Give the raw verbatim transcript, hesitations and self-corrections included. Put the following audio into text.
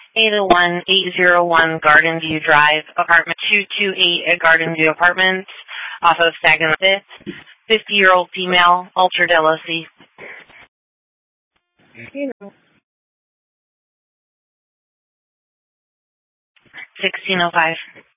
eight oh one, eight oh one Garden View Drive, apartment two two eight at Garden View Apartments, off of Saginaw fifth, fifty-year-old female, altered L L C. You know. sixteen oh five.